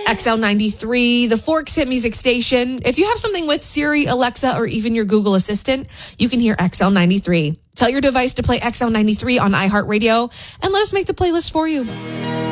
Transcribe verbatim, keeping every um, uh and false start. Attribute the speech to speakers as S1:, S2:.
S1: X L ninety-three, the Forks Hit Music Station. If you have something with Siri, Alexa, or even your Google Assistant, you can hear X L ninety-three. Tell your device to play X L ninety-three on iHeartRadio and let us make the playlist for you.